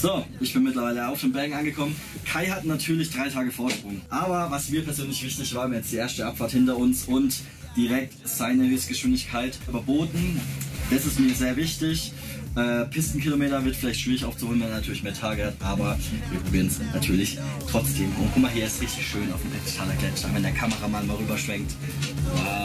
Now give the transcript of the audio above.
So, ich bin mittlerweile auf den Bergen angekommen. Kai hat natürlich 3 Tage Vorsprung. Aber was mir persönlich wichtig war, wir haben jetzt die erste Abfahrt hinter uns und direkt seine Höchstgeschwindigkeit überboten. Das ist mir sehr wichtig. Pistenkilometer wird vielleicht schwierig aufzuholen, wenn er natürlich mehr Tage hat, aber wir probieren es natürlich trotzdem. Und guck mal, hier ist richtig schön auf dem Petztaler Gletscher, wenn der Kameramann mal rüberschwenkt. Wow.